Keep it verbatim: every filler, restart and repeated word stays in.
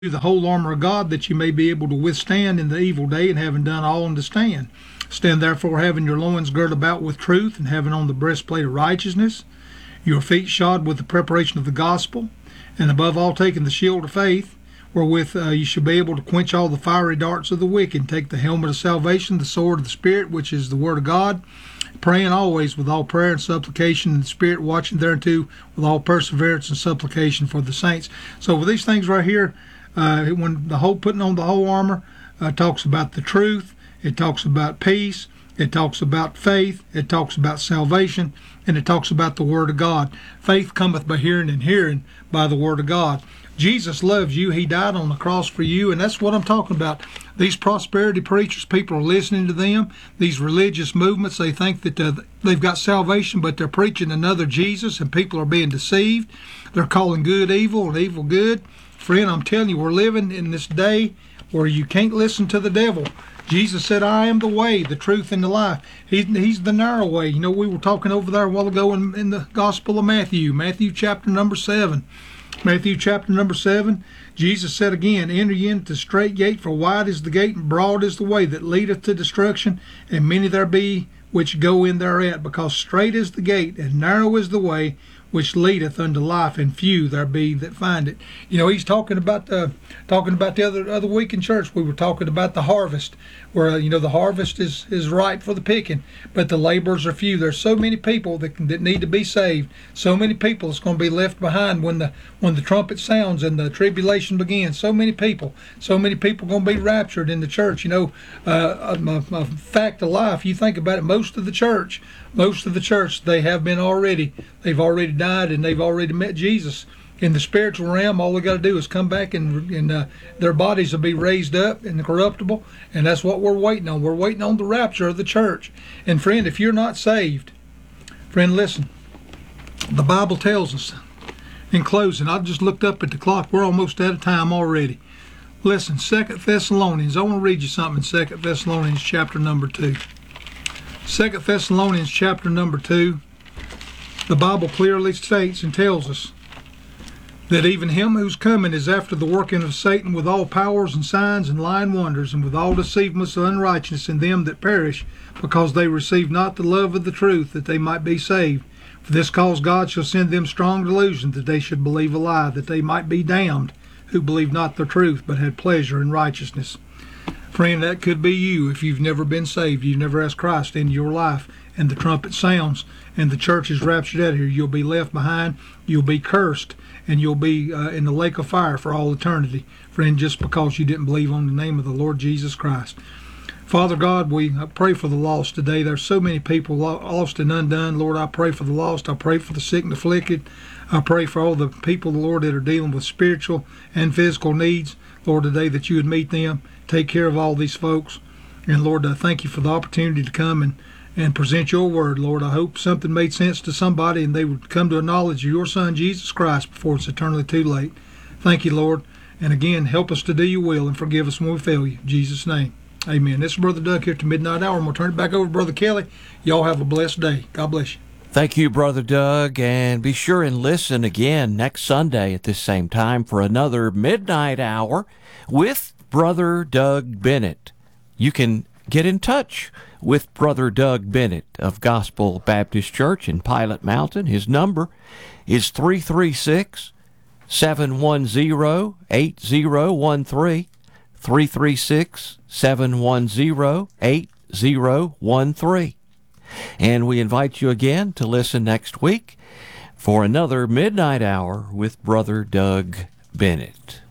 the whole armor of God, that you may be able to withstand in the evil day, and having done all and to stand. Stand therefore, having your loins girded about with truth, and having on the breastplate of righteousness, your feet shod with the preparation of the gospel, and above all taking the shield of faith, wherewith uh, you shall be able to quench all the fiery darts of the wicked. Take the helmet of salvation, the sword of the Spirit, which is the word of God, praying always with all prayer and supplication in the Spirit, watching thereunto with all perseverance and supplication for the saints. So with these things right here, uh, when the whole putting on the whole armor uh, talks about the truth, it talks about peace, it talks about faith, it talks about salvation, and it talks about the word of God. Faith cometh by hearing, and hearing by the word of God. Jesus loves you. He died on the cross for you, and that's what I'm talking about. These prosperity preachers, people are listening to them. These religious movements, they think that uh, they've got salvation, but they're preaching another Jesus, and people are being deceived. They're calling good evil and evil good. Friend, I'm telling you, we're living in this day where you can't listen to the devil. Jesus said, I am the way, the truth, and the life. He's, he's the narrow way. You know, we were talking over there a while ago in, in the Gospel of Matthew, Matthew chapter number seven. Matthew chapter number seven, Jesus said again, enter ye into the straight gate, for wide is the gate, and broad is the way that leadeth to destruction, and many there be which go in thereat, because strait is the gate, and narrow is the way which leadeth unto life, and few there be that find it. You know, he's talking about the talking about the other other week in church. We were talking about the harvest, where uh, you know the harvest is is ripe for the picking, but the laborers are few. There's so many people that can, that need to be saved. So many people that's going to be left behind when the when the trumpet sounds and the tribulation begins. So many people, so many people going to be raptured in the church. You know, uh, a, a fact of life. You think about it. Most of the church, most of the church, they have been already. They've already died, and they've already met Jesus. In the spiritual realm, all they got to do is come back, and, and uh, their bodies will be raised up incorruptible, and that's what we're waiting on. We're waiting on the rapture of the church. And friend, if you're not saved, friend, listen. The Bible tells us, in closing, I just looked up at the clock. We're almost out of time already. Listen, Second Thessalonians. I want to read you something in Second Thessalonians chapter number two. Second Thessalonians chapter number two. The Bible clearly states and tells us that even him who's coming is after the working of Satan, with all powers and signs and lying wonders, and with all deceivableness and unrighteousness in them that perish, because they receive not the love of the truth, that they might be saved. For this cause God shall send them strong delusion, that they should believe a lie, that they might be damned, who believe not the truth, but had pleasure in righteousness. Friend, that could be you if you've never been saved. You've never asked Christ into your life, and the trumpet sounds, and the church is raptured out of here. You'll be left behind. You'll be cursed, and you'll be uh, in the lake of fire for all eternity, friend, just because you didn't believe on the name of the Lord Jesus Christ. Father God, we pray for the lost today. There's so many people lost and undone. Lord, I pray for the lost. I pray for the sick and afflicted. I pray for all the people, Lord, that are dealing with spiritual and physical needs. Lord, today that you would meet them, take care of all these folks. And Lord, I thank you for the opportunity to come and and present your word, Lord. I hope something made sense to somebody, and they would come to a knowledge of your Son, Jesus Christ, before it's eternally too late. Thank you, Lord. And again, help us to do your will, and forgive us when we fail you. In Jesus' name, amen. This is Brother Doug here at the Midnight Hour. I'm going to turn it back over to Brother Kelly. Y'all have a blessed day. God bless you. Thank you, Brother Doug, and be sure and listen again next Sunday at this same time for another Midnight Hour with Brother Doug Bennett. You can get in touch with Brother Doug Bennett of Gospel Baptist Church in Pilot Mountain. His number is three three six, seven one zero, eight zero one three, three three six, seven one zero, eight zero one three. And we invite you again to listen next week for another Midnight Hour with Brother Doug Bennett.